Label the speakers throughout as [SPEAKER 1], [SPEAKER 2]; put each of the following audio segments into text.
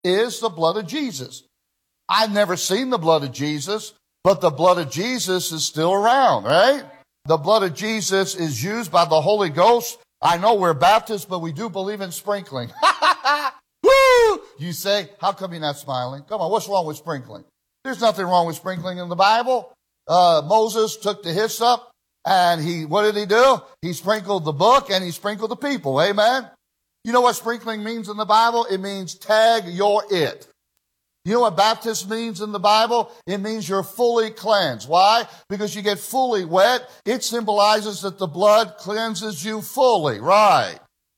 [SPEAKER 1] is the blood of Jesus. I've never seen the blood of Jesus, but the blood of Jesus is still around, right? The blood of Jesus is used by the Holy Ghost. I know we're Baptists, but we do believe in sprinkling. Woo! You say, how come you're not smiling? Come on, what's wrong with sprinkling? There's nothing wrong with sprinkling in the Bible. Moses took the hyssop, and what did he do? He sprinkled the book, and he sprinkled the people. Amen? You know what sprinkling means in the Bible? It means tag your it. You know what baptism means in the Bible? It means you're fully cleansed. Why? Because you get fully wet. It symbolizes that the blood cleanses you fully, right?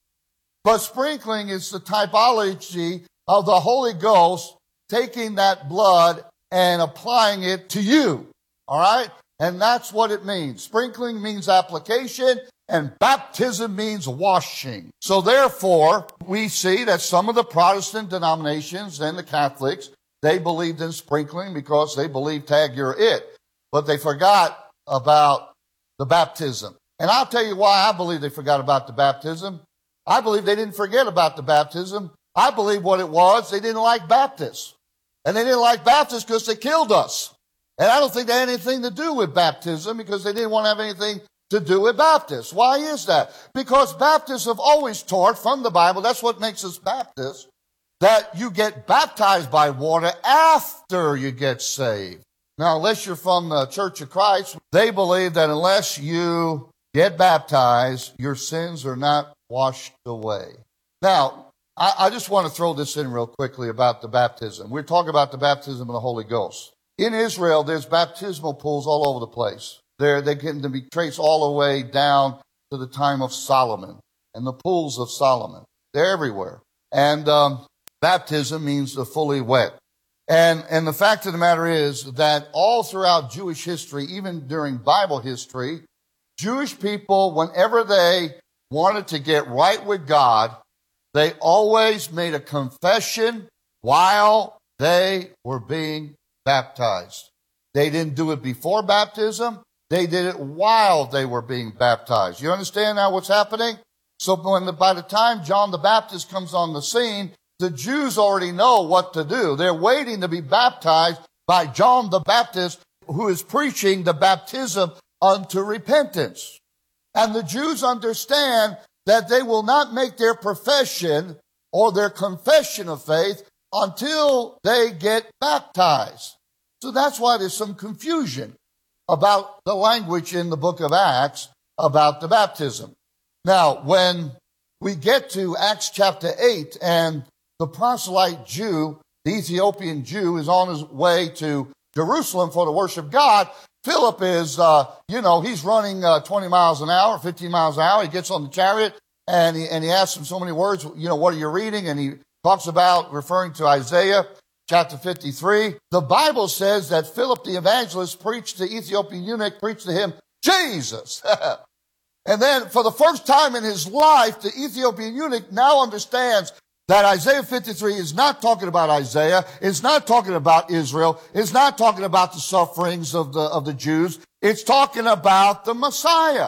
[SPEAKER 1] But sprinkling is the typology of the Holy Ghost taking that blood and applying it to you, all right? And that's what it means. Sprinkling means application, and baptism means washing. So therefore, we see that some of the Protestant denominations and the Catholics, they believed in sprinkling because they believed tag your it. But they forgot about the baptism. And I'll tell you why I believe they forgot about the baptism. I believe they didn't forget about the baptism. I believe what it was, they didn't like Baptists. And they didn't like Baptists because they killed us. And I don't think they had anything to do with baptism because they didn't want to have anything to do with Baptists. Why is that? Because Baptists have always taught from the Bible, that's what makes us Baptists, that you get baptized by water after you get saved. Now, unless you're from the Church of Christ, they believe that unless you get baptized, your sins are not washed away. Now, I just want to throw this in real quickly about the baptism. We're talking about the baptism of the Holy Ghost. In Israel, there's baptismal pools all over the place. They can be traced all the way down to the time of Solomon and the pools of Solomon. They're everywhere. And baptism means the fully wet. And the fact of the matter is that all throughout Jewish history, even during Bible history, Jewish people, whenever they wanted to get right with God, they always made a confession while they were being baptized. They didn't do it before baptism. They did it while they were being baptized. You understand now what's happening? So by the time John the Baptist comes on the scene, the Jews already know what to do. They're waiting to be baptized by John the Baptist, who is preaching the baptism unto repentance. And the Jews understand that they will not make their profession or their confession of faith until they get baptized. So that's why there's some confusion about the language in the book of Acts about the baptism. Now, when we get to Acts chapter 8 and the proselyte Jew, the Ethiopian Jew, is on his way to Jerusalem for to worship God, Philip is, he's running 20 miles an hour, 15 miles an hour. He gets on the chariot and he asks him so many words, what are you reading? And he talks about referring to Isaiah chapter 53. The Bible says that Philip the evangelist preached to the Ethiopian eunuch, preached to him Jesus. And then for the first time in his life, the Ethiopian eunuch now understands that Isaiah 53 is not talking about Isaiah. It's not talking about Israel. It's not talking about the sufferings of the Jews. It's talking about the Messiah.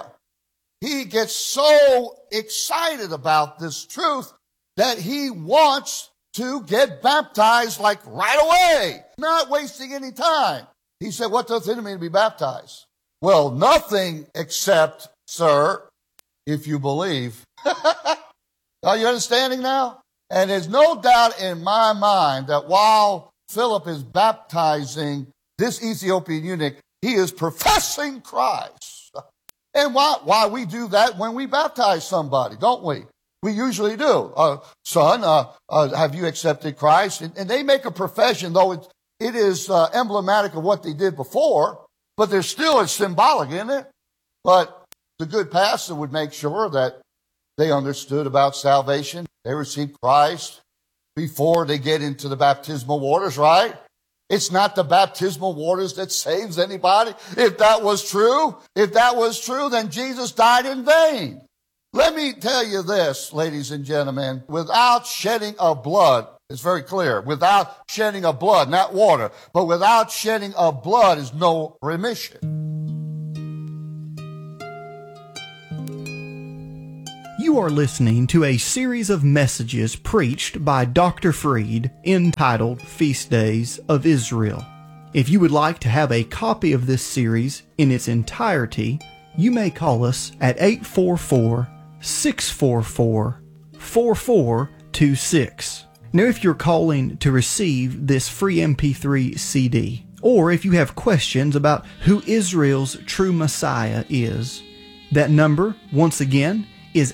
[SPEAKER 1] He gets so excited about this truth that he wants to get baptized like right away, not wasting any time. He said, what doth it mean to be baptized? Well, nothing except, sir, if you believe. Are you understanding now? And there's no doubt in my mind that while Philip is baptizing this Ethiopian eunuch, he is professing Christ. And why we do that when we baptize somebody, don't we? We usually do. Son, have you accepted Christ? And they make a profession, though it is emblematic of what they did before, but there's still a symbolic in it. But the good pastor would make sure that they understood about salvation. They received Christ before they get into the baptismal waters, right? It's not the baptismal waters that saves anybody. If that was true, then Jesus died in vain. Let me tell you this, ladies and gentlemen, without shedding of blood, it's very clear, without shedding of blood, not water, but without shedding of blood is no remission.
[SPEAKER 2] You are listening to a series of messages preached by Dr. Freed entitled Feast Days of Israel. If you would like to have a copy of this series in its entirety, you may call us at 844-644-4426. Now, if you're calling to receive this free MP3 CD, or if you have questions about who Israel's true Messiah is, that number, once again, is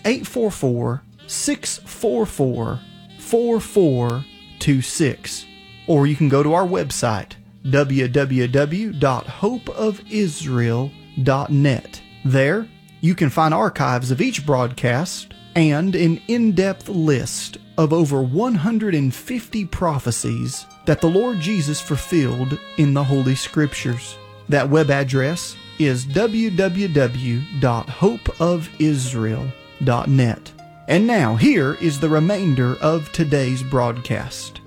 [SPEAKER 2] 844-644-4426. Or you can go to our website, www.hopeofisrael.net. There, you can find archives of each broadcast and an in-depth list of over 150 prophecies that the Lord Jesus fulfilled in the Holy Scriptures. That web address is www.hopeofisrael.net. And now, here is the remainder of today's broadcast.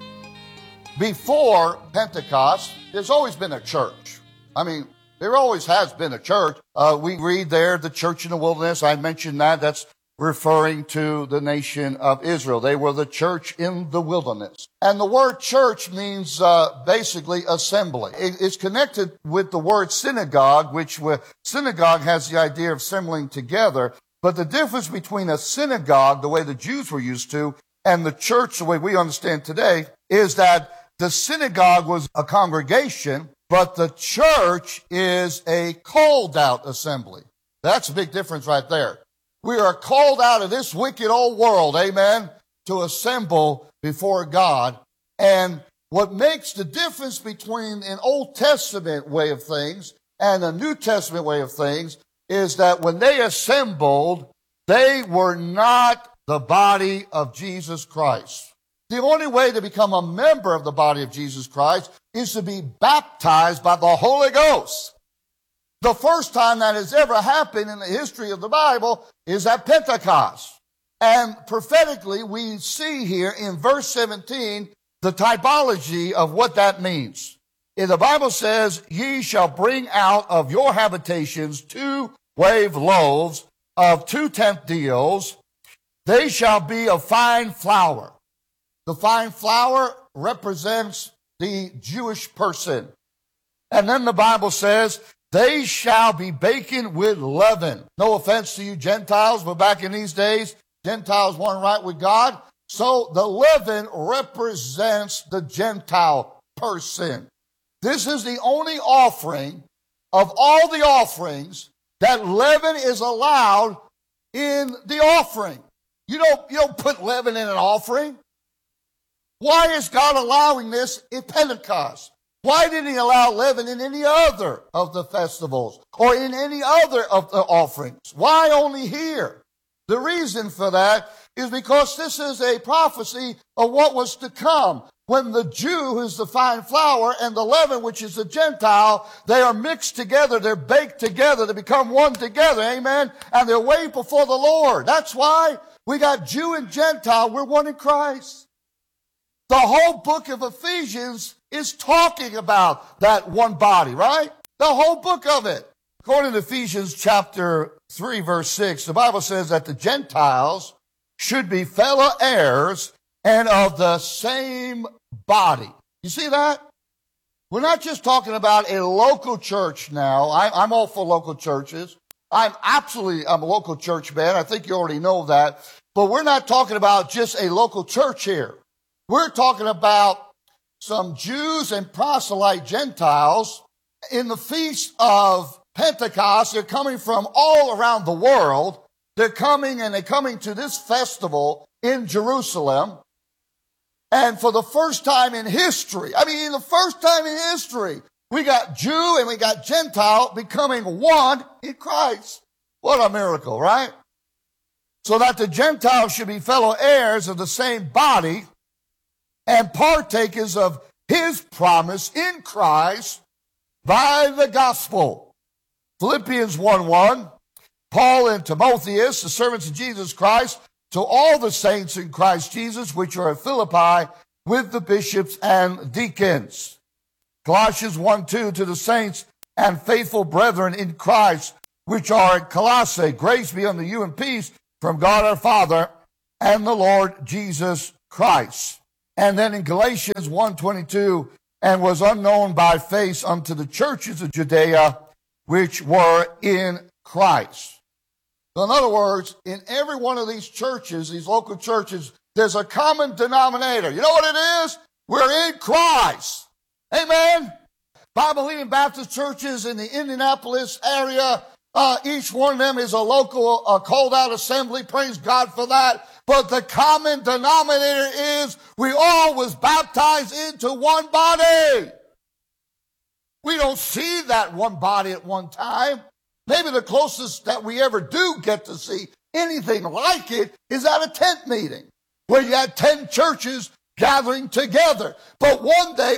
[SPEAKER 1] Before Pentecost, there's always been a church. There always has been a church. We read there, the church in the wilderness. I mentioned that. That's referring to the nation of Israel. They were the church in the wilderness. And the word church means basically assembly. It's connected with the word synagogue, synagogue has the idea of assembling together. But the difference between a synagogue, the way the Jews were used to, and the church, the way we understand today, is that the synagogue was a congregation, but the church is a called out assembly. That's a big difference right there. We are called out of this wicked old world, amen, to assemble before God. And what makes the difference between an Old Testament way of things and a New Testament way of things is that when they assembled, they were not the body of Jesus Christ. The only way to become a member of the body of Jesus Christ is to be baptized by the Holy Ghost. The first time that has ever happened in the history of the Bible is at Pentecost. And prophetically, we see here in verse 17 the typology of what that means. And the Bible says, "Ye shall bring out of your habitations 2 wave loaves of 2/10 deals. They shall be of fine flour." The fine flour represents the Jewish person. And then the Bible says, "They shall be baking with leaven." No offense to you Gentiles, but back in these days, Gentiles weren't right with God. So the leaven represents the Gentile person. This is the only offering of all the offerings that leaven is allowed in the offering. You don't put leaven in an offering. Why is God allowing this at Pentecost? Why didn't he allow leaven in any other of the festivals or in any other of the offerings? Why only here? The reason for that is because this is a prophecy of what was to come. When the Jew, who is the fine flour, and the leaven, which is the Gentile, they are mixed together, they're baked together, they become one together, amen? And they're way before the Lord. That's why we got Jew and Gentile, we're one in Christ. The whole book of Ephesians is talking about that one body, right? The whole book of it. According to Ephesians chapter 3, verse 6, the Bible says that the Gentiles should be fellow heirs and of the same body. You see that? We're not just talking about a local church now. I'm all for local churches. I'm a local church man. I think you already know that. But we're not talking about just a local church here. We're talking about some Jews and proselyte Gentiles in the feast of Pentecost. They're coming from all around the world. They're coming to this festival in Jerusalem. And for the first time in history, we got Jew and we got Gentile becoming one in Christ. What a miracle, right? So that the Gentiles should be fellow heirs of the same body and partakers of his promise in Christ by the gospel. Philippians 1:1, Paul and Timotheus, the servants of Jesus Christ, to all the saints in Christ Jesus, which are at Philippi, with the bishops and deacons. Colossians 1:2, to the saints and faithful brethren in Christ, which are at Colossae, grace be unto you and peace from God our Father and the Lord Jesus Christ. And then in Galatians 1:22, and was unknown by face unto the churches of Judea, which were in Christ. So in other words, in every one of these churches, these local churches, there's a common denominator. You know what it is? We're in Christ. Amen? Bible-believing Baptist churches in the Indianapolis area, each one of them is a local called-out assembly. Praise God for that. But the common denominator is we all was baptized into one body. We don't see that one body at one time. Maybe the closest that we ever do get to see anything like it is at a tent meeting where you had 10 churches gathering together. But one day,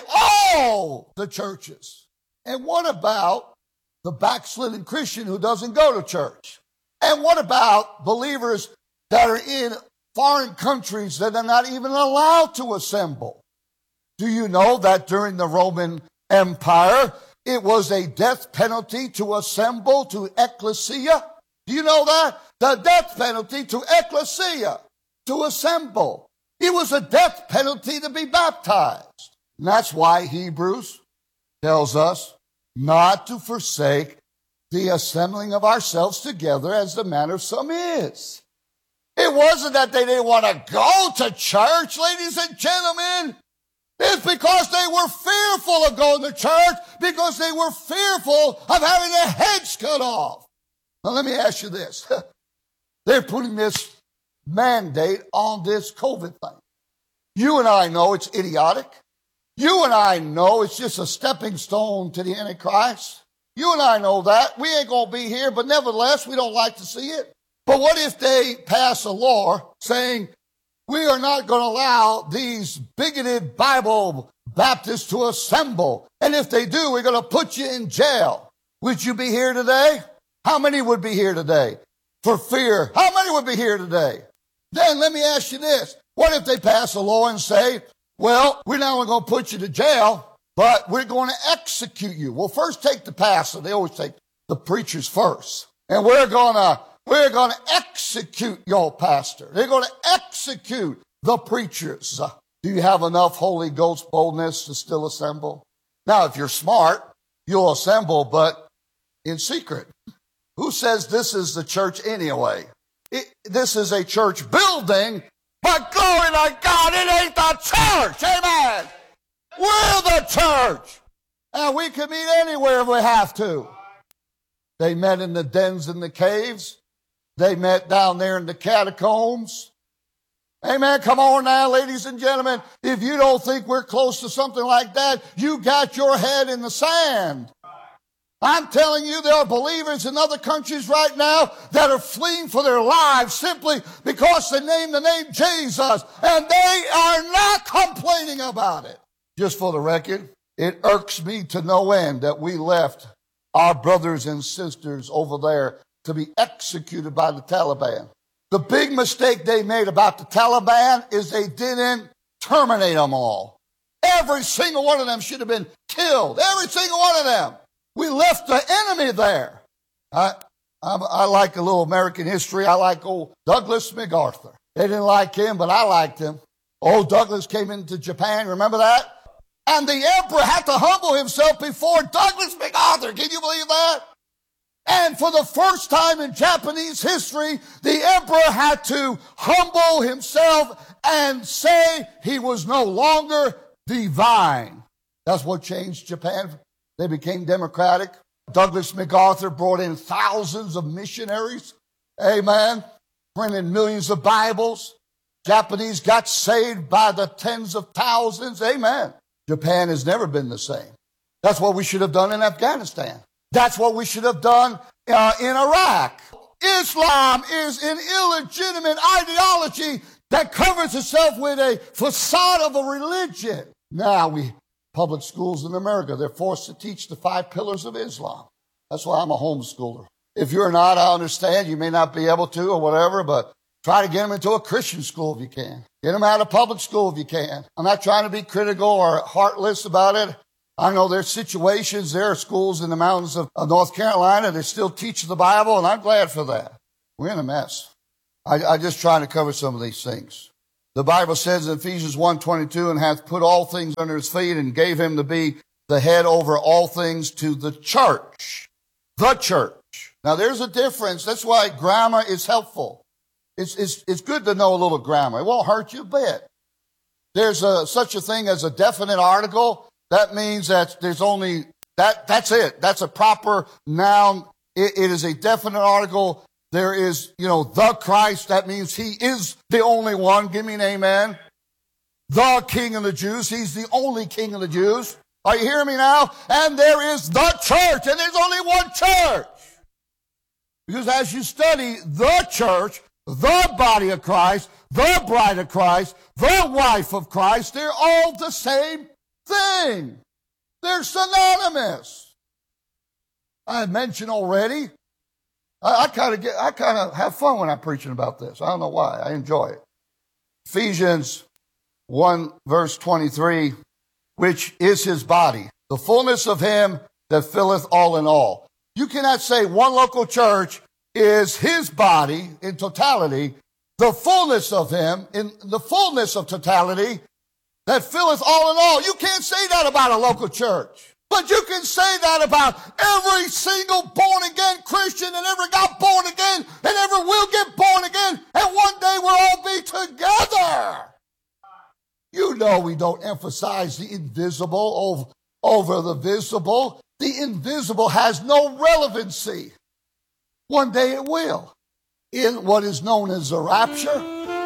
[SPEAKER 1] all the churches. And what about the backslidden Christian who doesn't go to church? And what about believers that are in foreign countries that are not even allowed to assemble? Do you know that during the Roman Empire, it was a death penalty to assemble to ecclesia? Do you know that? The death penalty to ecclesia, to assemble. It was a death penalty to be baptized. And that's why Hebrews tells us not to forsake the assembling of ourselves together as the manner of some is. It wasn't that they didn't want to go to church, ladies and gentlemen. It's because they were fearful of going to church, because they were fearful of having their heads cut off. Now let me ask you this. They're putting this mandate on this COVID thing. You and I know it's idiotic. You and I know it's just a stepping stone to the Antichrist. You and I know that. We ain't going to be here, but nevertheless, we don't like to see it. But what if they pass a law saying we are not going to allow these bigoted Bible Baptists to assemble? And if they do, we're going to put you in jail. Would you be here today? How many would be here today for fear? How many would be here today? Then let me ask you this. What if they pass a law and say, well, we're not only going to put you to jail, but we're going to execute you. Well, first take the pastor. They always take the preachers first. And we're going to execute your pastor. They're going to execute the preachers. Do you have enough Holy Ghost boldness to still assemble? Now, if you're smart, you'll assemble, but in secret. Who says this is the church anyway? This is a church building, but glory to God, it ain't the church. Amen. We're the church. And we can meet anywhere if we have to. They met in the dens and the caves. They met down there in the catacombs. Amen. Come on now, ladies and gentlemen. If you don't think we're close to something like that, you got your head in the sand. I'm telling you, there are believers in other countries right now that are fleeing for their lives simply because they name the name Jesus, and they are not complaining about it. Just for the record, it irks me to no end that we left our brothers and sisters over there to be executed by the Taliban. The big mistake they made about the Taliban is they didn't terminate them all. Every single one of them should have been killed. Every single one of them. We left the enemy there. I like a little American history. I like old Douglas MacArthur. They didn't like him, but I liked him. Old Douglas came into Japan. Remember that? And the emperor had to humble himself before Douglas MacArthur. Can you believe that? And for the first time in Japanese history, the emperor had to humble himself and say he was no longer divine. That's what changed Japan. They became democratic. Douglas MacArthur brought in thousands of missionaries. Amen. Printed millions of Bibles. Japanese got saved by the tens of thousands. Amen. Japan has never been the same. That's what we should have done in Afghanistan. That's what we should have done in Iraq. Islam is an illegitimate ideology that covers itself with a facade of a religion. Now public schools in America, they're forced to teach the 5 pillars of Islam. That's why I'm a homeschooler. If you're not, I understand. You may not be able to or whatever, but try to get them into a Christian school if you can. Get them out of public school if you can. I'm not trying to be critical or heartless about it. I know there's situations, there are schools in the mountains of North Carolina that still teach the Bible, and I'm glad for that. We're in a mess. I just trying to cover some of these things. The Bible says in Ephesians 1:22, and hath put all things under his feet and gave him to be the head over all things to the church. The church. Now there's a difference. That's why grammar is helpful. It's good to know a little grammar. It won't hurt you a bit. There's such a thing as a definite article. That means that there's only, that's it. That's a proper noun. It is a definite article. There is, the Christ. That means he is the only one. Give me an amen. The King of the Jews. He's the only King of the Jews. Are you hearing me now? And there is the church. And there's only one church. Because as you study the church, the body of Christ, the bride of Christ, the wife of Christ, they're all the same thing. They're synonymous. I had mentioned already, I kind of have fun when I'm preaching about this. I don't know why. I enjoy it. Ephesians 1 verse 23, which is his body, the fullness of him that filleth all in all. You cannot say one local church is his body in totality, the fullness of him in the fullness of totality that filleth all in all. You can't say that about a local church. But you can say that about every single born-again Christian that ever got born again and ever will get born again, and one day we'll all be together. You know we don't emphasize the invisible over the visible. The invisible has no relevancy. One day it will. In what is known as the rapture,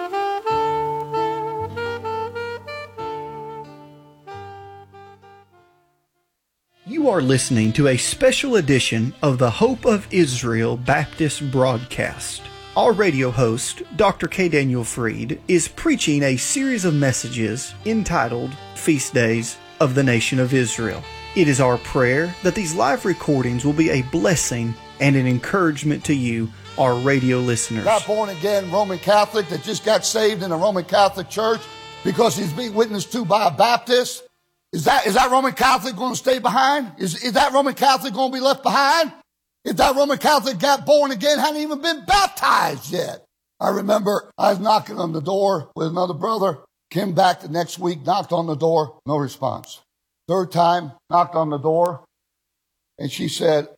[SPEAKER 2] You are listening to a special edition of the Hope of Israel Baptist broadcast. Our radio host, Dr. K. Daniel Fried, is preaching a series of messages entitled Feast Days of the Nation of Israel. It is our prayer that these live recordings will be a blessing and an encouragement to you, our radio listeners.
[SPEAKER 1] Not born again Roman Catholic that just got saved in a Roman Catholic church because he's being witnessed to by a Baptist. Is that Roman Catholic going to stay behind? Is that Roman Catholic going to be left behind? If that Roman Catholic got born again, hadn't even been baptized yet. I remember I was knocking on the door with another brother, came back the next week, knocked on the door, no response. Third time, knocked on the door, and she said,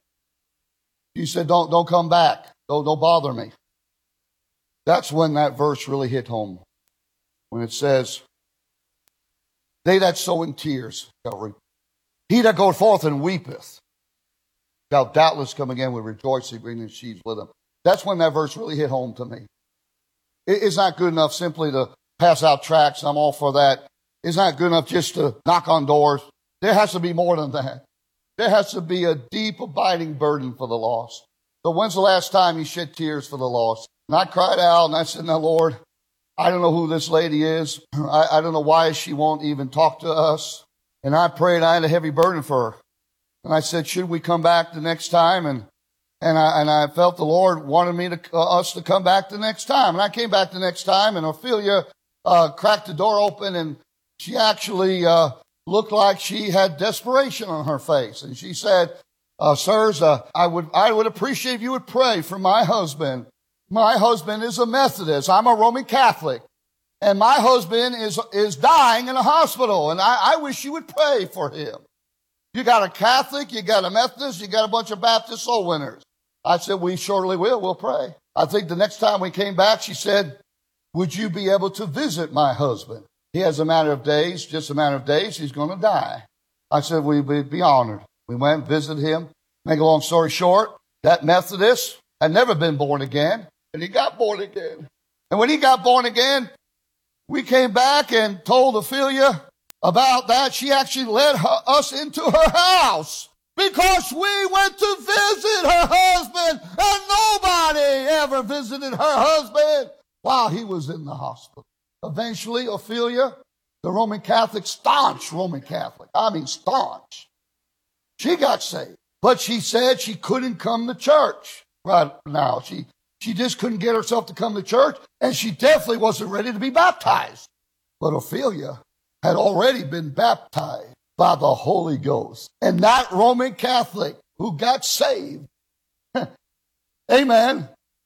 [SPEAKER 1] don't come back. Don't bother me. That's when that verse really hit home. When it says, they that sow in tears shall reap. He that goeth forth and weepeth shall doubtless come again with rejoicing, bringing sheaves with him. That's when that verse really hit home to me. It's not good enough simply to pass out tracts. I'm all for that. It's not good enough just to knock on doors. There has to be more than that. There has to be a deep, abiding burden for the lost. So when's the last time you shed tears for the lost? And I cried out and I said, now, Lord, I don't know who this lady is. I don't know why she won't even talk to us. And I prayed. I had a heavy burden for her. And I said, should we come back the next time? And I felt the Lord wanted us to come back the next time. And I came back the next time, and Ophelia cracked the door open, and she actually looked like she had desperation on her face. And she said, sirs, I would appreciate if you would pray for my husband. My husband is a Methodist. I'm a Roman Catholic. And my husband is dying in a hospital. And I wish you would pray for him. You got a Catholic, you got a Methodist, you got a bunch of Baptist soul winners. I said, we surely will. We'll pray. I think the next time we came back, she said, would you be able to visit my husband? He has a matter of days, just a matter of days. He's going to die. I said, we'd be honored. We went and visited him. Make a long story short, that Methodist had never been born again. And he got born again. And when he got born again, we came back and told Ophelia about that. She actually led us into her house because we went to visit her husband, and nobody ever visited her husband while he was in the hospital. Eventually, Ophelia, the Roman Catholic, staunch Roman Catholic, staunch, she got saved. But she said she couldn't come to church right now. She just couldn't get herself to come to church, and she definitely wasn't ready to be baptized. But Ophelia had already been baptized by the Holy Ghost. And that Roman Catholic who got saved, amen,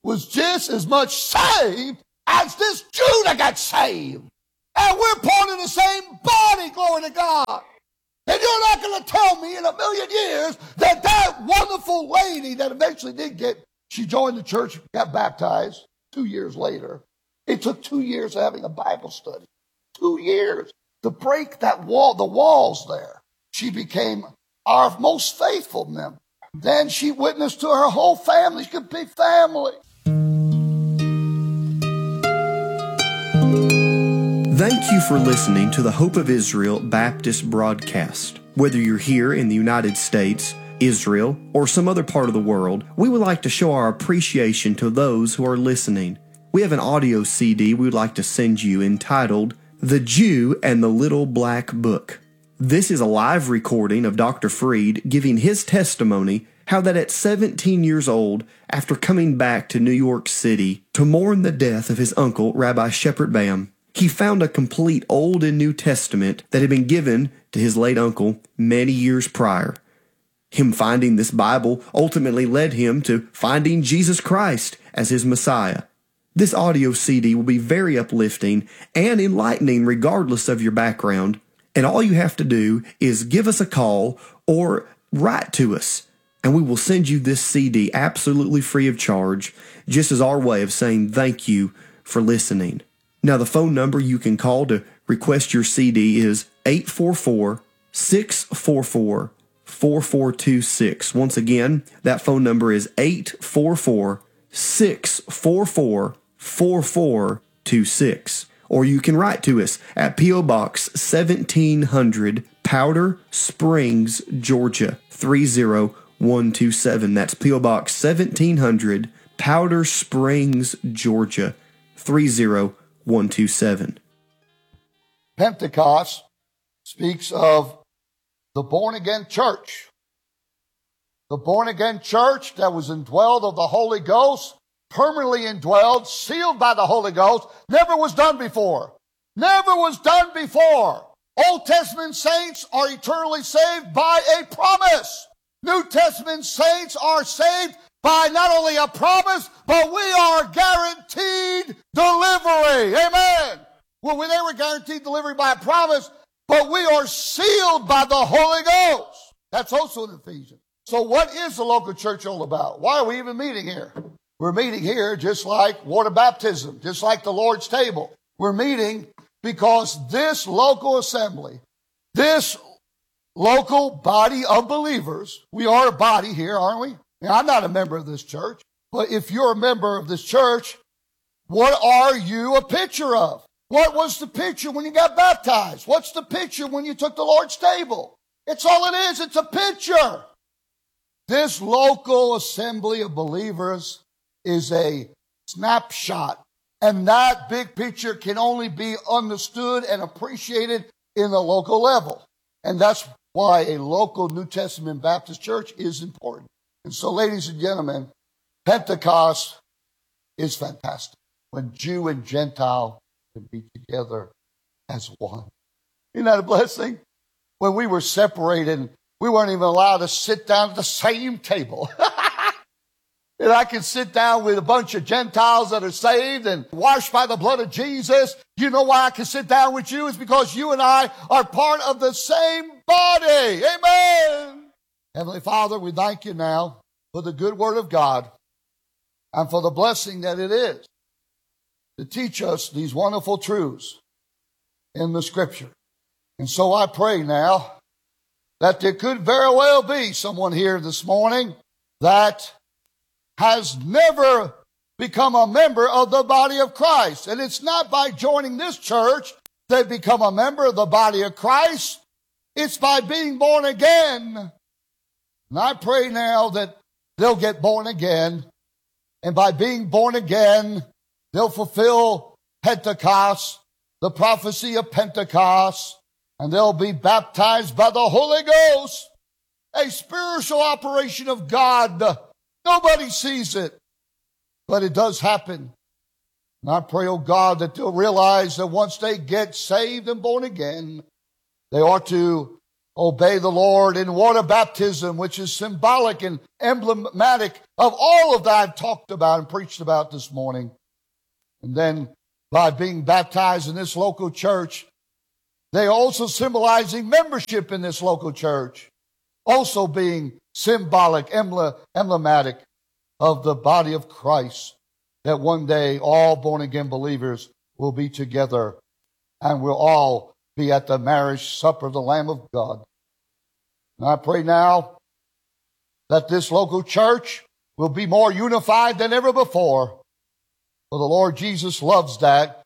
[SPEAKER 1] was just as much saved as this Jew that got saved. And we're part of the same body, glory to God. And you're not going to tell me in a million years that that wonderful lady that eventually she joined the church, got baptized 2 years later. It took 2 years of having a Bible study. 2 years to break that wall, the walls there. She became our most faithful member. Then she witnessed to her whole family. She could be family.
[SPEAKER 3] Thank you for listening to the Hope of Israel Baptist broadcast. Whether you're here in the United States, Israel, or some other part of the world, we would like to show our appreciation to those who are listening. We have an audio CD we would like to send you entitled The Jew and the Little Black Book. This is a live recording of Dr. Freed giving his testimony how that at 17 years old, after coming back to New York City to mourn the death of his uncle, Rabbi Shepard Bam, he found a complete Old and New Testament that had been given to his late uncle many years prior. Him finding this Bible ultimately led him to finding Jesus Christ as his Messiah. This audio CD will be very uplifting and enlightening regardless of your background. And all you have to do is give us a call or write to us, and we will send you this CD absolutely free of charge, just as our way of saying thank you for listening. Now, the phone number you can call to request your CD is 844-644-4426. Once again, that phone number is 844-644-4426. Or you can write to us at P.O. Box 1700, Powder Springs, Georgia, 30127. That's P.O. Box 1700, Powder Springs, Georgia, 30127.
[SPEAKER 1] Pentecost speaks of the born-again church. The born-again church that was indwelled of the Holy Ghost, permanently indwelled, sealed by the Holy Ghost, never was done before. Never was done before. Old Testament saints are eternally saved by a promise. New Testament saints are saved by not only a promise, but we are guaranteed delivery. Amen. Well, they were guaranteed delivery by a promise, but we are sealed by the Holy Ghost. That's also in Ephesians. So what is the local church all about? Why are we even meeting here? We're meeting here just like water baptism, just like the Lord's table. We're meeting because this local assembly, this local body of believers, we are a body here, aren't we? Now, I'm not a member of this church, but if you're a member of this church, what are you a picture of? What was the picture when you got baptized? What's the picture when you took the Lord's table? It's all it is. It's a picture. This local assembly of believers is a snapshot, and that big picture can only be understood and appreciated in the local level. And that's why a local New Testament Baptist church is important. And so, ladies and gentlemen, Pentecost is fantastic. When Jew and Gentile can be together as one. Isn't that a blessing? When we were separated, we weren't even allowed to sit down at the same table. And I can sit down with a bunch of Gentiles that are saved and washed by the blood of Jesus. You know why I can sit down with you? It's because you and I are part of the same body. Amen. Heavenly Father, we thank you now for the good word of God and for the blessing that it is to teach us these wonderful truths in the Scripture. And so I pray now that there could very well be someone here this morning that has never become a member of the body of Christ. And it's not by joining this church they become a member of the body of Christ. It's by being born again. And I pray now that they'll get born again. And by being born again, they'll fulfill Pentecost, the prophecy of Pentecost, and they'll be baptized by the Holy Ghost, a spiritual operation of God. Nobody sees it, but it does happen. And I pray, oh God, that they'll realize that once they get saved and born again, they ought to obey the Lord in water baptism, which is symbolic and emblematic of all of that I've talked about and preached about this morning. And then by being baptized in this local church, they also symbolizing membership in this local church, also being symbolic, emblematic of the body of Christ, that one day all born-again believers will be together and we'll all be at the marriage supper of the Lamb of God. And I pray now that this local church will be more unified than ever before, for the Lord Jesus loves that.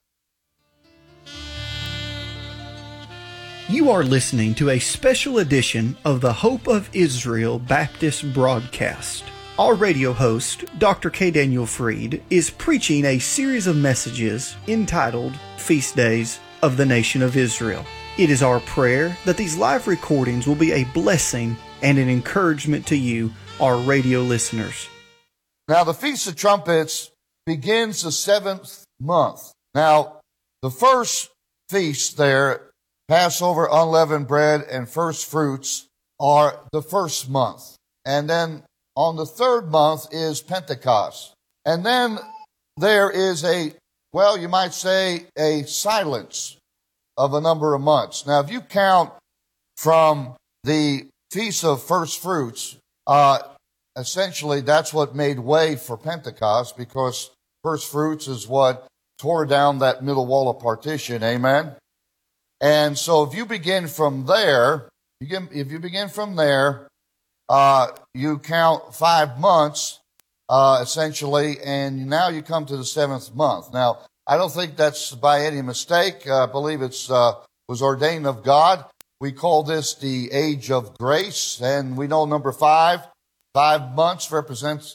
[SPEAKER 2] You are listening to a special edition of the Hope of Israel Baptist broadcast. Our radio host, Dr. K. Daniel Fried, is preaching a series of messages entitled Feast Days of the Nation of Israel. It is our prayer that these live recordings will be a blessing and an encouragement to you, our radio listeners.
[SPEAKER 1] Now, the Feast of Trumpets begins the 7th month. Now, the first feast there, Passover, unleavened bread, and first fruits, are the first month. And then on the third month is Pentecost. And then there is you might say a silence of a number of months. Now, if you count from the Feast of First Fruits, essentially that's what made way for Pentecost, because first fruits is what tore down that middle wall of partition. Amen? And so if you begin from there, you count 5 months, essentially, and now you come to the 7th month. Now, I don't think that's by any mistake. I believe it was ordained of God. We call this the age of grace, and we know number 5 months represents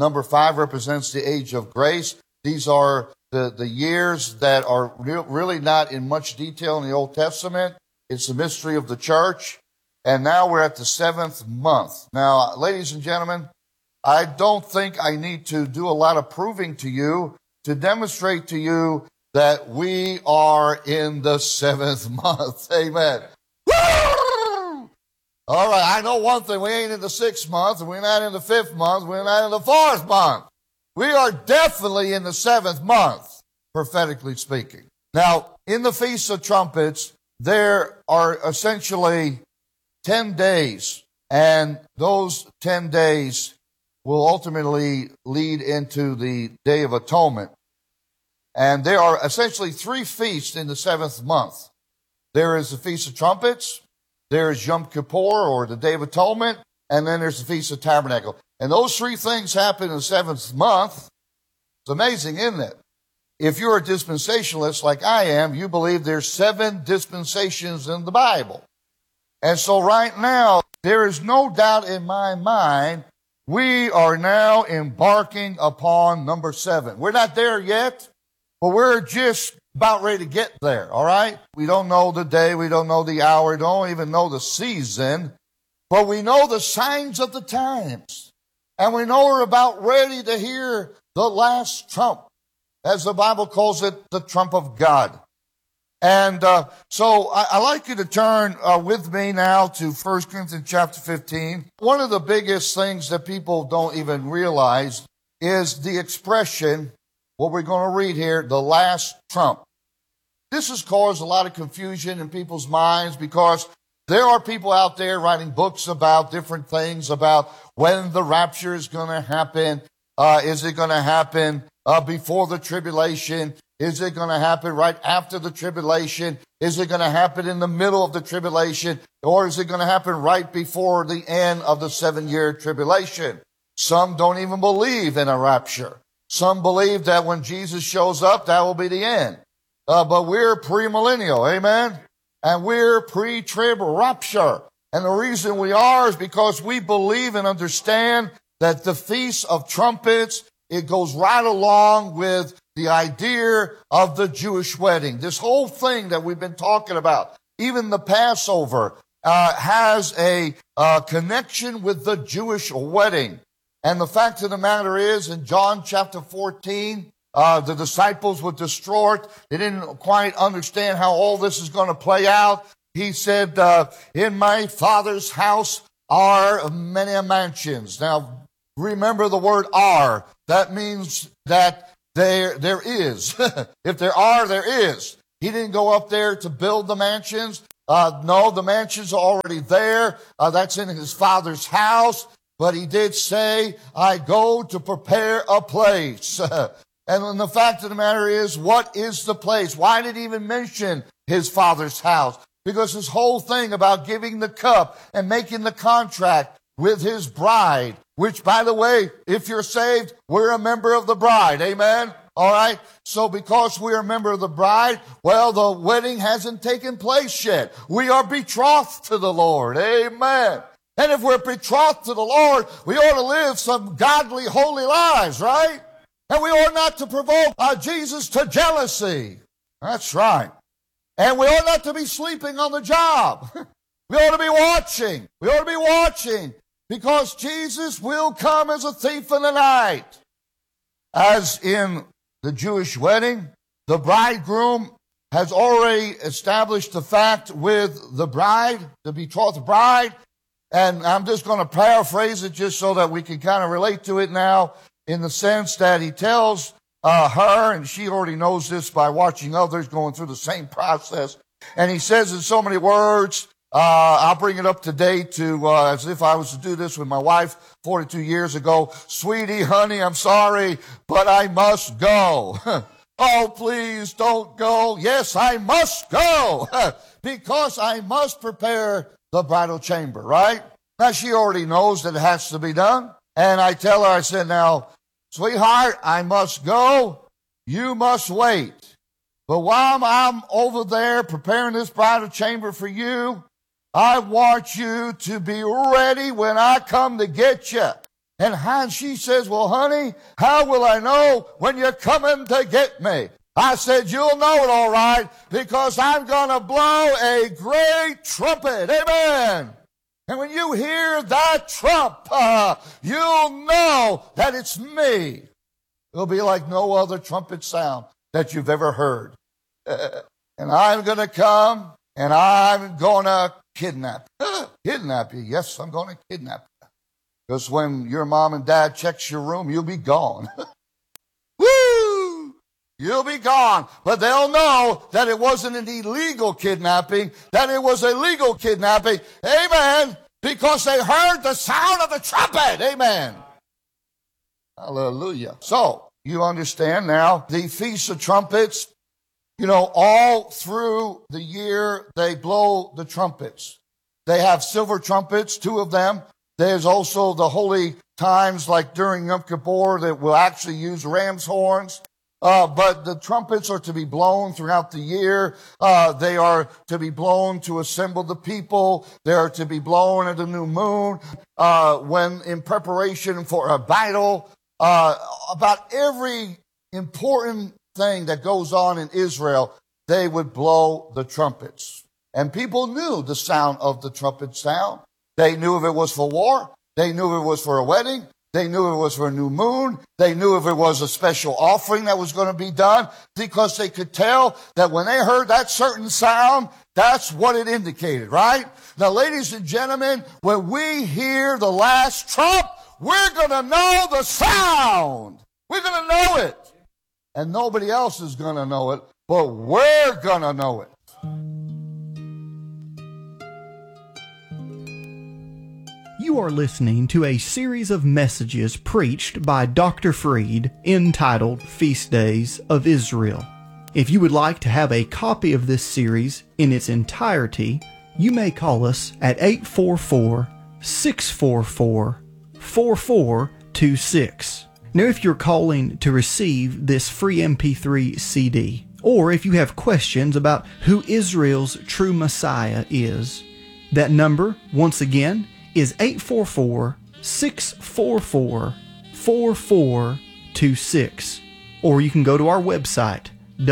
[SPEAKER 1] the age of grace. These are the years that are really not in much detail in the Old Testament. It's the mystery of the church. And now we're at the 7th month. Now, ladies and gentlemen, I don't think I need to do a lot of proving to you to demonstrate to you that we are in the 7th month. Amen. Woo! All right, I know one thing. We ain't in the 6th month, and we're not in the 5th month, we're not in the 4th month. We are definitely in the 7th month, prophetically speaking. Now, in the Feast of Trumpets, there are essentially 10 days, and those 10 days will ultimately lead into the Day of Atonement. And there are essentially 3 feasts in the 7th month. There is the Feast of Trumpets, there is Yom Kippur, or the Day of Atonement, and then there's the Feast of Tabernacle. And those 3 things happen in the 7th month. It's amazing, isn't it? If you're a dispensationalist like I am, you believe there's 7 dispensations in the Bible. And so right now, there is no doubt in my mind, we are now embarking upon number 7. We're not there yet, but we're just about ready to get there, all right? We don't know the day, we don't know the hour, don't even know the season, but we know the signs of the times. And we know we're about ready to hear the last trump, as the Bible calls it, the trump of God. And so I'd like you to turn with me now to 1 Corinthians chapter 15. One of the biggest things that people don't even realize is the expression, what we're going to read here, the last trump. This has caused a lot of confusion in people's minds because there are people out there writing books about different things, about when the rapture is going to happen. Is it going to happen before the tribulation? Is it going to happen right after the tribulation? Is it going to happen in the middle of the tribulation? Or is it going to happen right before the end of the 7-year tribulation? Some don't even believe in a rapture. Some believe that when Jesus shows up, that will be the end. But we're premillennial, amen? And we're pre-trib rapture. And the reason we are is because we believe and understand that the Feast of Trumpets, it goes right along with the idea of the Jewish wedding. This whole thing that we've been talking about, even the Passover, has a connection with the Jewish wedding. And the fact of the matter is, in John chapter 14, the disciples were distraught. They didn't quite understand how all this is going to play out. He said, in my Father's house are many mansions. Now, remember the word are. That means that there is. If there are, there is. He didn't go up there to build the mansions. No, the mansions are already there. That's in his Father's house. But he did say, I go to prepare a place. And the fact of the matter is, what is the place? Why did he even mention his Father's house? Because his whole thing about giving the cup and making the contract with his bride, which, by the way, if you're saved, we're a member of the bride. Amen? All right? So because we're a member of the bride, well, the wedding hasn't taken place yet. We are betrothed to the Lord. Amen. And if we're betrothed to the Lord, we ought to live some godly, holy lives, right? And we ought not to provoke Jesus to jealousy. That's right. And we ought not to be sleeping on the job. We ought to be watching. We ought to be watching because Jesus will come as a thief in the night. As in the Jewish wedding, the bridegroom has already established the fact with the bride, the betrothed bride. And I'm just going to paraphrase it just so that we can kind of relate to it now in the sense that he tells her, and she already knows this by watching others going through the same process. And he says in so many words, I'll bring it up to date to as if I was to do this with my wife 42 years ago. Sweetie, honey, I'm sorry, but I must go. Oh, please don't go. Yes, I must go because I must prepare the bridal chamber, right? Now, she already knows that it has to be done. And I tell her, I said, now, sweetheart, I must go. You must wait. But while I'm over there preparing this bridal chamber for you, I want you to be ready when I come to get you. And she says, well, honey, how will I know when you're coming to get me? I said, you'll know it all right because I'm going to blow a great trumpet. Amen. And when you hear that trump, you'll know that it's me. It'll be like no other trumpet sound that you've ever heard. And I'm going to come and I'm going to kidnap you. Kidnap you. Yes, I'm going to kidnap you. Because when your mom and dad checks your room, you'll be gone. Woo! You'll be gone. But they'll know that it wasn't an illegal kidnapping, that it was a legal kidnapping. Amen. Because they heard the sound of the trumpet. Amen. Hallelujah. So, you understand now, the Feast of Trumpets, all through the year, they blow the trumpets. They have silver trumpets, 2 of them. There's also the holy times, like during Yom Kippur, that will actually use ram's horns. But the trumpets are to be blown throughout the year. They are to be blown to assemble the people. They are to be blown at the new moon, when in preparation for a battle. About every important thing that goes on in Israel, they would blow the trumpets. And people knew the sound of the trumpet sound. They knew if it was for war. They knew if it was for a wedding. They knew if it was for a new moon. They knew if it was a special offering that was going to be done, because they could tell that when they heard that certain sound, that's what it indicated, right? Now, ladies and gentlemen, when we hear the last trump, we're going to know the sound. We're going to know it. And nobody else is going to know it, but we're going to know it.
[SPEAKER 2] You are listening to a series of messages preached by Dr. Freed entitled Feast Days of Israel. If you would like to have a copy of this series in its entirety, you may call us at 844-644-4426. Now, if you're calling to receive this free MP3 CD, or if you have questions about who Israel's true Messiah is, that number, once again, is 844-644-4426. Or you can go to our website,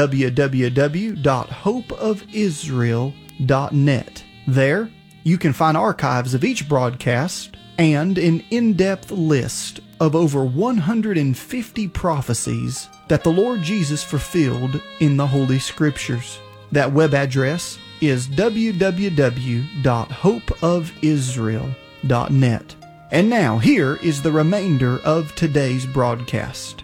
[SPEAKER 2] www.hopeofisrael.net. There, you can find archives of each broadcast and an in-depth list of over 150 prophecies that the Lord Jesus fulfilled in the Holy Scriptures. That web address is www.hopeofisrael.net. And now, here is the remainder of today's broadcast.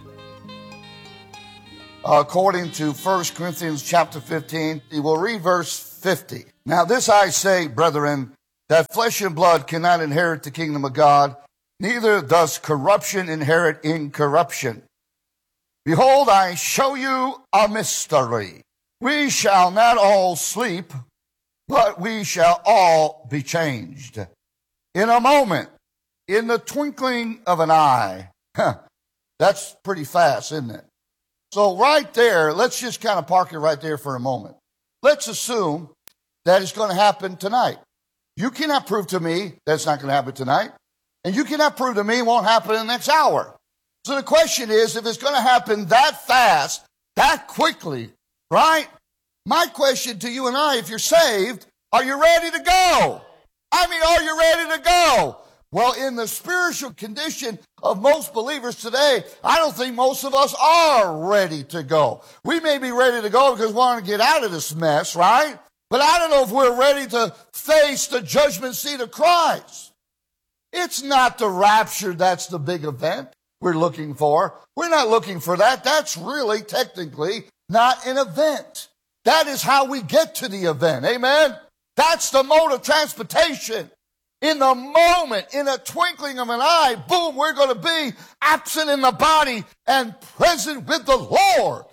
[SPEAKER 1] According to 1 Corinthians chapter 15, we will read verse 50. Now this I say, brethren, that flesh and blood cannot inherit the kingdom of God, neither does corruption inherit incorruption. Behold, I show you a mystery. We shall not all sleep, but we shall all be changed. In a moment, in the twinkling of an eye. That's pretty fast, isn't it? So right there, let's just kind of park it right there for a moment. Let's assume that it's going to happen tonight. You cannot prove to me that it's not going to happen tonight. And you cannot prove to me it won't happen in the next hour. So the question is, if it's going to happen that fast, that quickly, right? My question to you and I, if you're saved, are you ready to go? I mean, are you ready to go? Well, in the spiritual condition of most believers today, I don't think most of us are ready to go. We may be ready to go because we want to get out of this mess, right? But I don't know if we're ready to face the judgment seat of Christ. It's not the rapture that's the big event we're looking for. We're not looking for that. That's really technically not an event. That is how we get to the event. Amen? That's the mode of transportation. In the moment, in a twinkling of an eye, boom, we're going to be absent in the body and present with the Lord.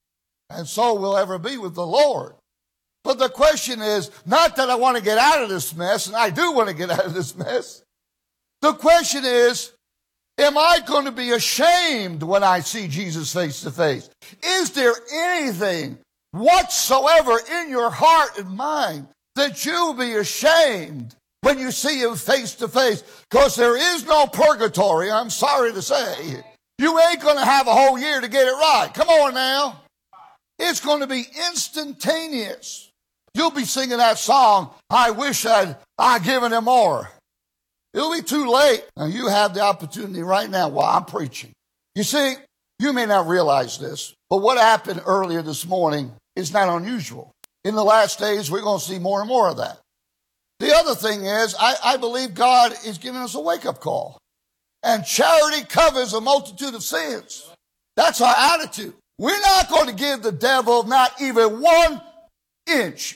[SPEAKER 1] And so we'll ever be with the Lord. But the question is, not that I want to get out of this mess, and I do want to get out of this mess. The question is, am I going to be ashamed when I see Jesus face to face? Is there anything whatsoever in your heart and mind that you'll be ashamed when you see him face to face? Because there is no purgatory, I'm sorry to say. You ain't going to have a whole year to get it right. Come on now. It's going to be instantaneous. You'll be singing that song, I wish I'd given him more. It'll be too late. Now you have the opportunity right now while I'm preaching. You see, you may not realize this, but what happened earlier this morning is not unusual. In the last days, we're going to see more and more of that. The other thing is, I believe God is giving us a wake-up call. And charity covers a multitude of sins. That's our attitude. We're not going to give the devil not even 1 inch.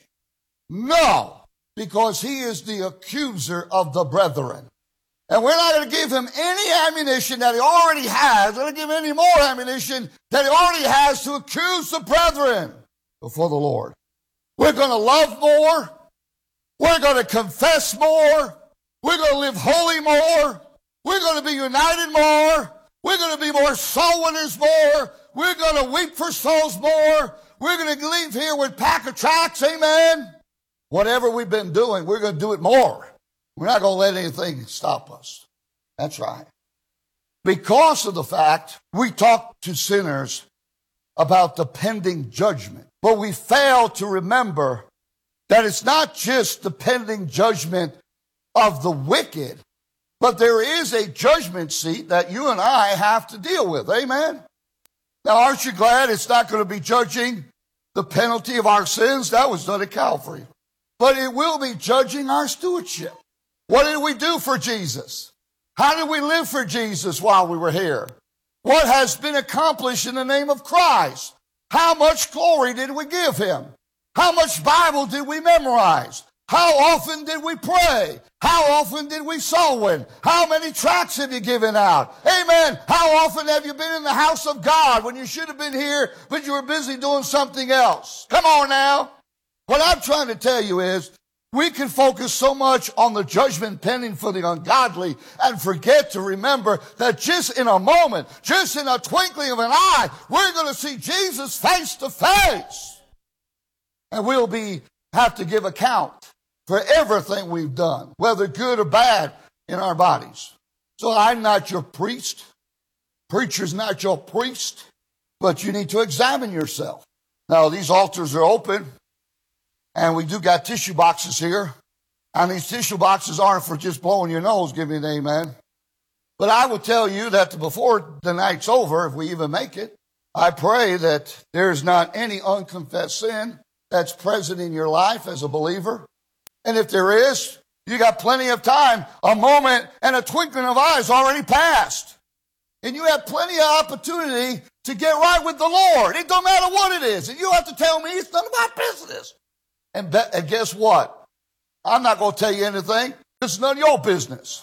[SPEAKER 1] No, because he is the accuser of the brethren. And we're not going to give him any ammunition that he already has. We're going to give him any more ammunition that he already has to accuse the brethren before the Lord. We're going to love more. We're going to confess more. We're going to live holy more. We're going to be united more. We're going to be more soul winners more. We're going to weep for souls more. We're going to leave here with pack of tracts. Amen. Whatever we've been doing, we're going to do it more. We're not going to let anything stop us. That's right. Because of the fact we talk to sinners about the pending judgment, but we fail to remember that it's not just the pending judgment of the wicked, but there is a judgment seat that you and I have to deal with. Amen? Now, aren't you glad it's not going to be judging the penalty of our sins? That was done at Calvary. But it will be judging our stewardship. What did we do for Jesus? How did we live for Jesus while we were here? What has been accomplished in the name of Christ? How much glory did we give him? How much Bible did we memorize? How often did we pray? How often did we soul win? How many tracts have you given out? Amen. How often have you been in the house of God when you should have been here, but you were busy doing something else? Come on now. What I'm trying to tell you is, we can focus so much on the judgment pending for the ungodly and forget to remember that just in a moment, just in a twinkling of an eye, we're going to see Jesus face to face. And we'll have to give account for everything we've done, whether good or bad, in our bodies. So I'm not your priest. Preacher's not your priest. But you need to examine yourself. Now, these altars are open. And we do got tissue boxes here. And these tissue boxes aren't for just blowing your nose, give me an amen. But I will tell you that before the night's over, if we even make it, I pray that there's not any unconfessed sin that's present in your life as a believer? And if there is, you got plenty of time. A moment and a twinkling of eyes already passed. And you have plenty of opportunity to get right with the Lord. It don't matter what it is. And you have to tell me it's none of my business. And guess what? I'm not going to tell you anything. It's none of your business.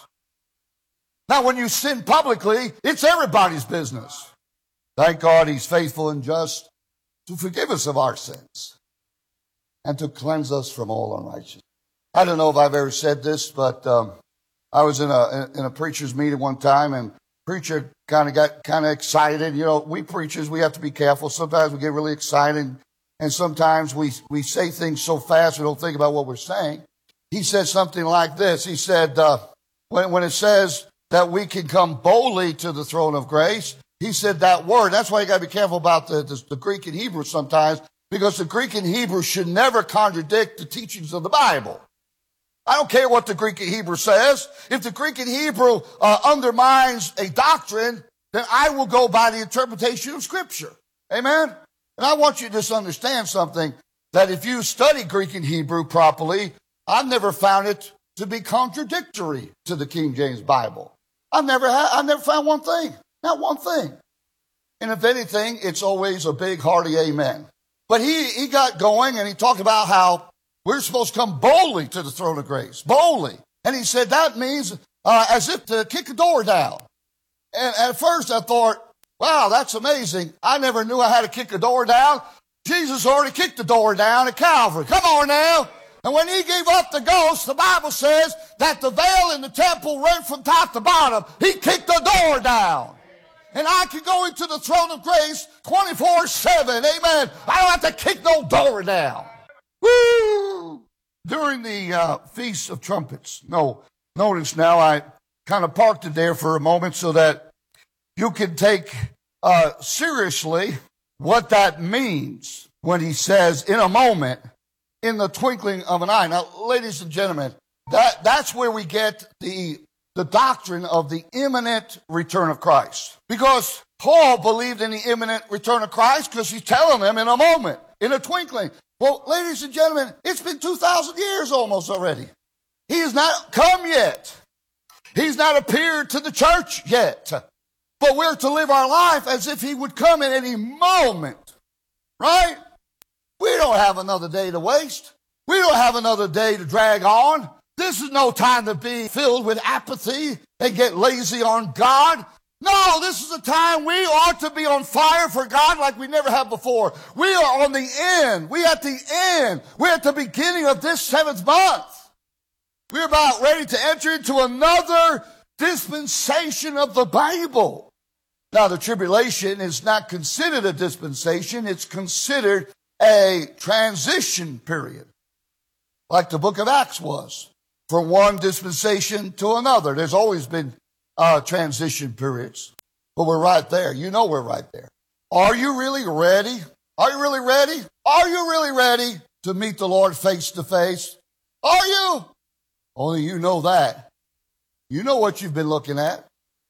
[SPEAKER 1] Now, when you sin publicly, it's everybody's business. Thank God he's faithful and just to forgive us of our sins and to cleanse us from all unrighteousness. I don't know if I've ever said this, but I was in a preacher's meeting one time, and preacher got excited. You know, we preachers, we have to be careful. Sometimes we get really excited, and sometimes we say things so fast we don't think about what we're saying. He said something like this. He said, when it says that we can come boldly to the throne of grace, he said that word. That's why you got to be careful about the Greek and Hebrew sometimes, because the Greek and Hebrew should never contradict the teachings of the Bible. I don't care what the Greek and Hebrew says. If the Greek and Hebrew undermines a doctrine, then I will go by the interpretation of Scripture. Amen? And I want you to just understand something, that if you study Greek and Hebrew properly, I've never found it to be contradictory to the King James Bible. I've never found one thing. Not one thing. And if anything, it's always a big hearty amen. But he got going, and he talked about how we're supposed to come boldly to the throne of grace. Boldly. And he said that means as if to kick a door down. And at first I thought, wow, that's amazing. I never knew I had to kick a door down. Jesus already kicked the door down at Calvary. Come on now. And when he gave up the ghost, the Bible says that the veil in the temple rent from top to bottom. He kicked the door down. And I can go into the throne of grace 24/7. Amen. I don't have to kick no door down. Woo! During the Feast of Trumpets. No, notice now I kind of parked it there for a moment so that you can take seriously what that means when he says, in a moment, in the twinkling of an eye. Now, ladies and gentlemen, that's where we get the doctrine of the imminent return of Christ. Because Paul believed in the imminent return of Christ because he's telling them in a moment, in a twinkling. Well, ladies and gentlemen, it's been 2,000 years almost already. He has not come yet. He's not appeared to the church yet. But we're to live our life as if he would come at any moment. Right? We don't have another day to waste. We don't have another day to drag on. This is no time to be filled with apathy and get lazy on God. No, this is a time we ought to be on fire for God like we never have before. We are on the end. We're at the end. We're at the beginning of this 7th month. We're about ready to enter into another dispensation of the Bible. Now, the tribulation is not considered a dispensation. It's considered a transition period, like the book of Acts was, from one dispensation to another. There's always been transition periods, but we're right there. You know we're right there. Are you really ready? Are you really ready? Are you really ready to meet the Lord face to face? Are you? Only you know that. You know what you've been looking at.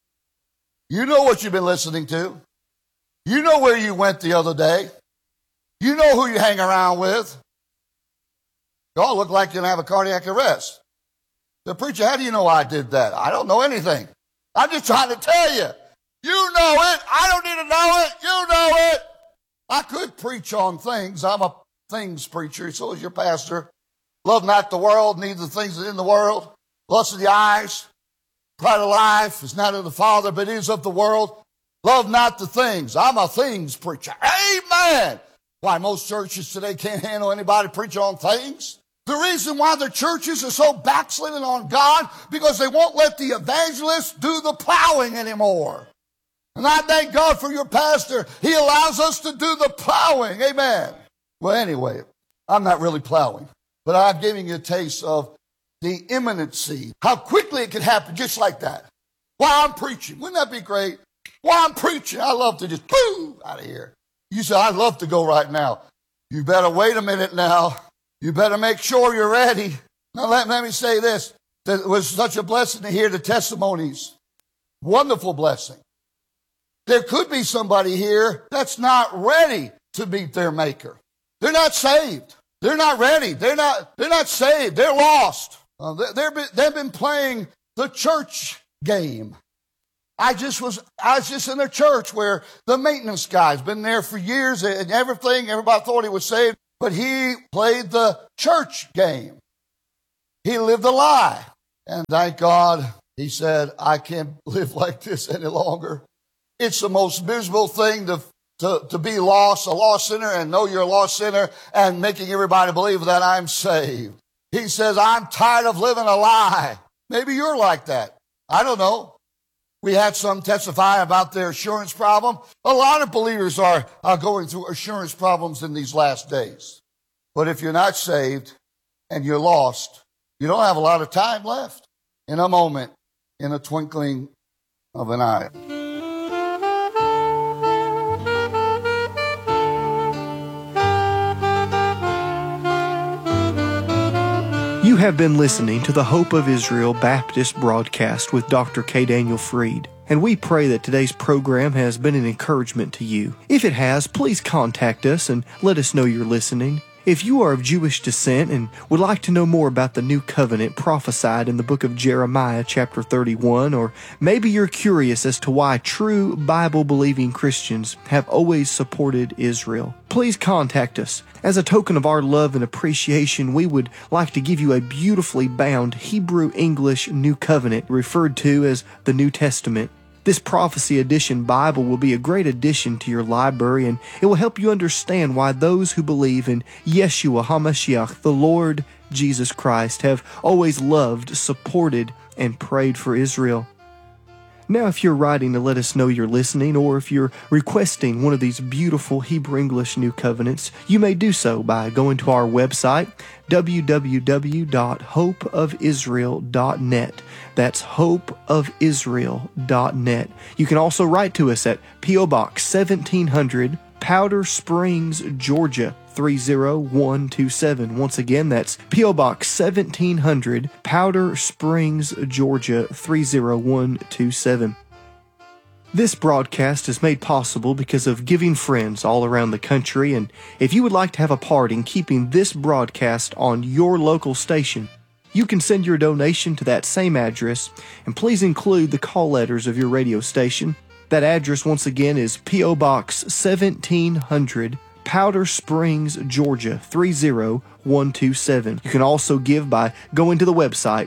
[SPEAKER 1] You know what you've been listening to. You know where you went the other day. You know who you hang around with. Y'all look like you're going to have a cardiac arrest. The preacher, how do you know I did that? I don't know anything. I'm just trying to tell you. You know it. I don't need to know it. You know it. I could preach on things. I'm a things preacher. So is your pastor. Love not the world, neither the things that are in the world. Lust of the eyes. Pride of life is not of the Father, but is of the world. Love not the things. I'm a things preacher. Amen. Why, most churches today can't handle anybody preaching on things. The reason why their churches are so backslidden on God, because they won't let the evangelists do the plowing anymore. And I thank God for your pastor. He allows us to do the plowing. Amen. Well, anyway, I'm not really plowing, but I'm giving you a taste of the imminency, how quickly it can happen just like that. While I'm preaching. Wouldn't that be great? While I'm preaching, I love to just boom out of here. You say, I'd love to go right now. You better wait a minute now. You better make sure you're ready. Now let me say this. It was such a blessing to hear the testimonies. Wonderful blessing. There could be somebody here that's not ready to meet their Maker. They're not saved. They're not ready. They're not saved. They're lost. They've been playing the church game. I was just in a church where the maintenance guy's been there for years and everything. Everybody thought he was saved, but he played the church game. He lived a lie. And thank God, he said, I can't live like this any longer. It's the most miserable thing to be lost, a lost sinner, and know you're a lost sinner, and making everybody believe that I'm saved. He says, I'm tired of living a lie. Maybe you're like that. I don't know. We had some testify about their assurance problem. A lot of believers are going through assurance problems in these last days. But if you're not saved and you're lost, you don't have a lot of time left. In a moment, in a twinkling of an eye.
[SPEAKER 3] You have been listening to the Hope of Israel Baptist broadcast with Dr. K. Daniel Fried, and we pray that today's program has been an encouragement to you. If it has, please contact us and let us know you're listening. If you are of Jewish descent and would like to know more about the new covenant prophesied in the book of Jeremiah chapter 31, or maybe you're curious as to why true Bible-believing Christians have always supported Israel, please contact us. As a token of our love and appreciation, we would like to give you a beautifully bound Hebrew-English New Covenant referred to as the New Testament. This Prophecy Edition Bible will be a great addition to your library, and it will help you understand why those who believe in Yeshua HaMashiach, the Lord Jesus Christ, have always loved, supported, and prayed for Israel. Now, if you're writing to let us know you're listening, or if you're requesting one of these beautiful Hebrew-English New Covenants, you may do so by going to our website, www.hopeofisrael.net. That's hopeofisrael.net. You can also write to us at P.O. Box 1700, Powder Springs, Georgia 30127. Once again, that's P.O. Box 1700, Powder Springs, Georgia 30127. This broadcast is made possible because of giving friends all around the country, and if you would like to have a part in keeping this broadcast on your local station, you can send your donation to that same address, and please include the call letters of your radio station. That address, once again, is P.O. Box 1700, Powder Springs, Georgia 30127. You can also give by going to the website,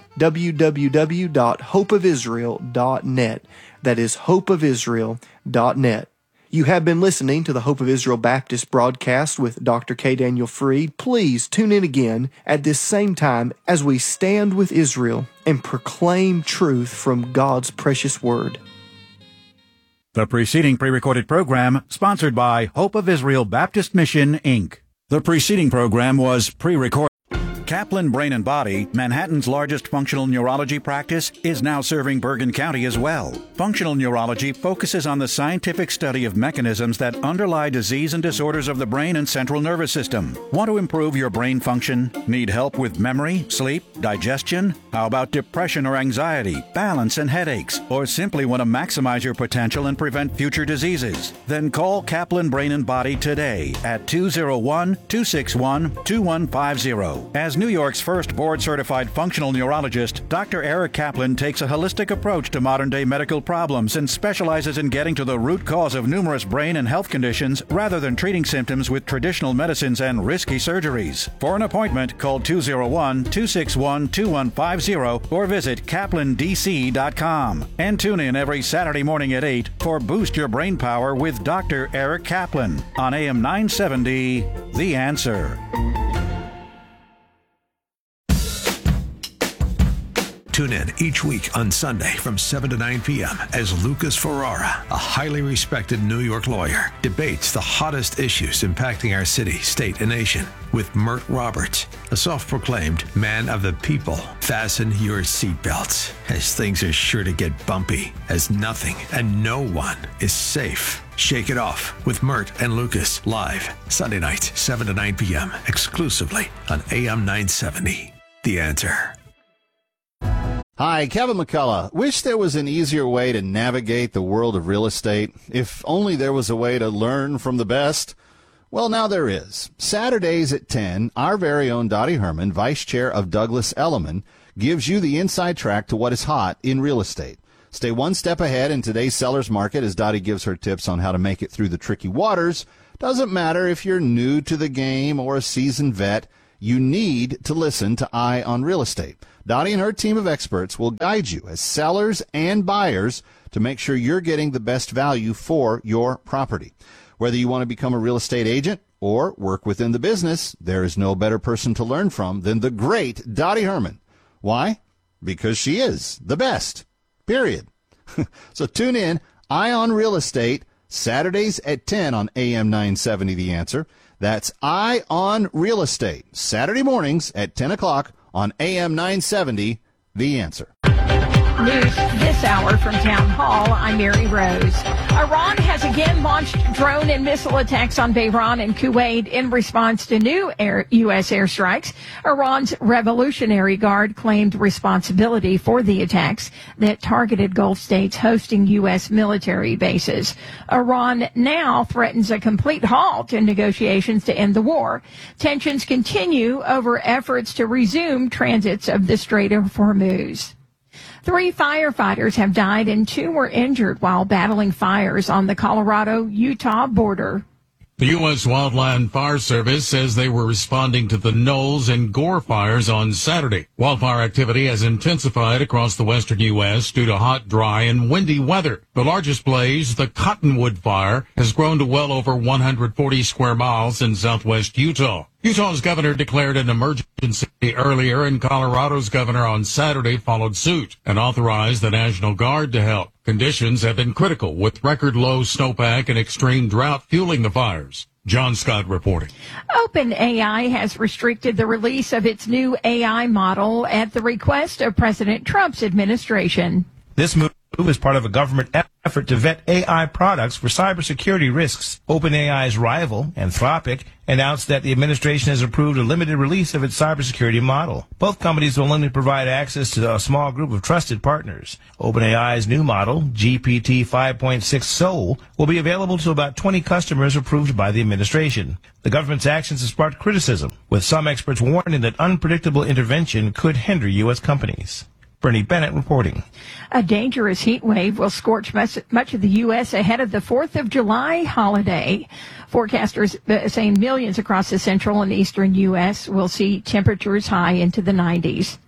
[SPEAKER 3] www.hopeofisrael.net. That is hopeofisrael.net. You have been listening to the Hope of Israel Baptist broadcast with Dr. K. Daniel Fried. Please tune in again at this same time as we stand with Israel and proclaim truth from God's precious word.
[SPEAKER 4] The preceding pre-recorded program sponsored by Hope of Israel Baptist Mission, Inc. The preceding program was pre-recorded. Kaplan Brain and Body, Manhattan's largest functional neurology practice, is now serving Bergen County as well. Functional neurology focuses on the scientific study of mechanisms that underlie disease and disorders of the brain and central nervous system. Want to improve your brain function? Need help with memory, sleep, digestion? How about depression or anxiety, balance and headaches? Or simply want to maximize your potential and prevent future diseases? Then call Kaplan Brain and Body today at 201-261-2150. As New York's first board-certified functional neurologist, Dr. Eric Kaplan takes a holistic approach to modern-day medical problems and specializes in getting to the root cause of numerous brain and health conditions rather than treating symptoms with traditional medicines and risky surgeries. For an appointment, call 201-261-2150 or visit kaplandc.com. And tune in every Saturday morning at 8 for Boost Your Brain Power with Dr. Eric Kaplan on AM 970, The Answer.
[SPEAKER 5] Tune in each week on Sunday from 7 to 9 p.m. as Lucas Ferrara, a highly respected New York lawyer, debates the hottest issues impacting our city, state, and nation with Mert Roberts, a self-proclaimed man of the people. Fasten your seatbelts, as things are sure to get bumpy, as nothing and no one is safe. Shake It Off with Mert and Lucas, live Sunday nights, 7 to 9 p.m., exclusively on AM 970. The Answer.
[SPEAKER 6] Hi, Kevin McCullough. Wish there was an easier way to navigate the world of real estate. If only there was a way to learn from the best. Well, now there is. Saturdays at 10, our very own Dottie Herman, Vice Chair of Douglas Elliman, gives you the inside track to what is hot in real estate. Stay one step ahead in today's seller's market as Dottie gives her tips on how to make it through the tricky waters. Doesn't matter if you're new to the game or a seasoned vet, you need to listen to Eye on Real Estate. Dottie and her team of experts will guide you as sellers and buyers to make sure you're getting the best value for your property. Whether you want to become a real estate agent or work within the business, there is no better person to learn from than the great Dottie Herman. Why? Because she is the best. Period. So tune in, Eye on Real Estate, Saturdays at 10 on AM 970 The Answer. That's Eye on Real Estate, Saturday mornings at 10 o'clock on AM 970 The Answer.
[SPEAKER 7] News this hour from Town Hall. I'm Mary Rose. Iran has again launched drone and missile attacks on Bahrain and Kuwait in response to new U.S. airstrikes. Iran's Revolutionary Guard claimed responsibility for the attacks that targeted Gulf states hosting U.S. military bases. Iran now threatens a complete halt in negotiations to end the war. Tensions continue over efforts to resume transits of the Strait of Hormuz. 3 firefighters have died and 2 were injured while battling fires on the Colorado-Utah border.
[SPEAKER 8] The U.S. Wildland Fire Service says they were responding to the Knowles and Gore fires on Saturday. Wildfire activity has intensified across the western U.S. due to hot, dry, and windy weather. The largest blaze, the Cottonwood Fire, has grown to well over 140 square miles in southwest Utah. Utah's governor declared an emergency earlier, and Colorado's governor on Saturday followed suit and authorized the National Guard to help. Conditions have been critical, with record low snowpack and extreme drought fueling the fires. John Scott reporting.
[SPEAKER 7] OpenAI has restricted the release of its new AI model at the request of President Trump's administration.
[SPEAKER 9] This move is part of a government effort to vet AI products for cybersecurity risks. OpenAI's rival, Anthropic, announced that the administration has approved a limited release of its cybersecurity model. Both companies will only provide access to a small group of trusted partners. OpenAI's new model, GPT 5.6 Soul, will be available to about 20 customers approved by the administration. The government's actions have sparked criticism, with some experts warning that unpredictable intervention could hinder U.S. companies. Bernie Bennett reporting.
[SPEAKER 7] A dangerous heat wave will scorch much of the U.S. ahead of the 4th of July holiday. Forecasters saying millions across the central and eastern U.S. will see temperatures high into the 90s.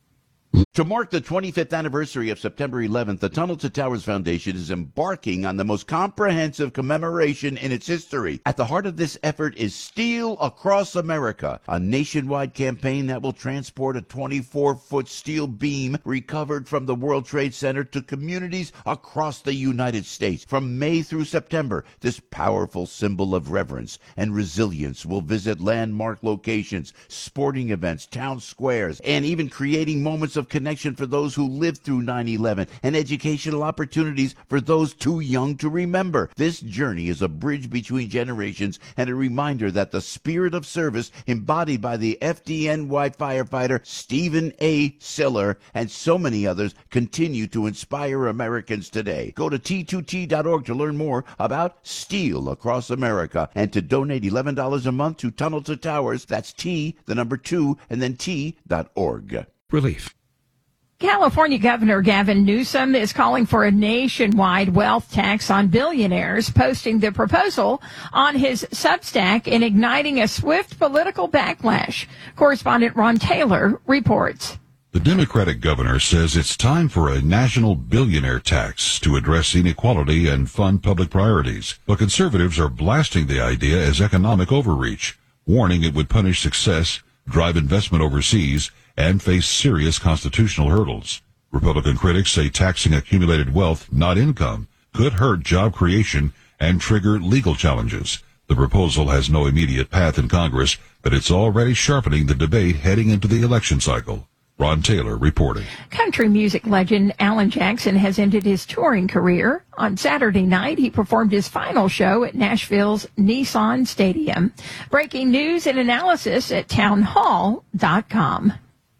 [SPEAKER 10] To mark the 25th anniversary of September 11th, the Tunnel to Towers Foundation is embarking on the most comprehensive commemoration in its history. At the heart of this effort is Steel Across America, a nationwide campaign that will transport a 24-foot steel beam recovered from the World Trade Center to communities across the United States. From May through September, this powerful symbol of reverence and resilience will visit landmark locations, sporting events, town squares, and even creating moments of connection for those who lived through 9/11 and educational opportunities for those too young to remember. This journey is a bridge between generations and a reminder that the spirit of service embodied by the FDNY firefighter Stephen A. Siller and so many others continue to inspire Americans today. Go to T2T.org to learn more about Steel Across America and to donate $11 a month to Tunnel to Towers. That's T, the number 2, and then T.org.
[SPEAKER 5] Relief.
[SPEAKER 7] California Governor Gavin Newsom is calling for a nationwide wealth tax on billionaires, posting the proposal on his Substack and igniting a swift political backlash. Correspondent Ron Taylor reports.
[SPEAKER 11] The Democratic governor says it's time for a national billionaire tax to address inequality and fund public priorities. But conservatives are blasting the idea as economic overreach, warning it would punish success, drive investment overseas, and face serious constitutional hurdles. Republican critics say taxing accumulated wealth, not income, could hurt job creation and trigger legal challenges. The proposal has no immediate path in Congress, but it's already sharpening the debate heading into the election cycle. Ron Taylor reporting.
[SPEAKER 7] Country music legend Alan Jackson has ended his touring career. On Saturday night, he performed his final show at Nashville's Nissan Stadium. Breaking news and analysis at townhall.com.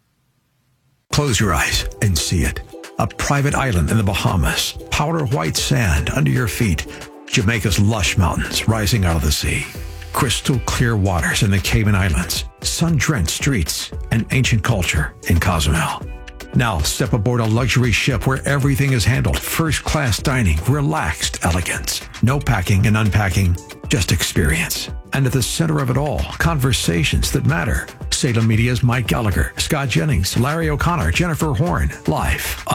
[SPEAKER 5] Close your eyes and see it. A private island in the Bahamas, powder white sand under your feet, Jamaica's lush mountains rising out of the sea. crystal clear waters in the Cayman Islands, sun-drenched streets, and ancient culture in Cozumel. Now step aboard a luxury ship where everything is handled first-class dining, relaxed elegance. No packing and unpacking, just experience. And at the center of it all, conversations that matter. Salem Media's Mike Gallagher, Scott Jennings, Larry O'Connor, Jennifer Horn, live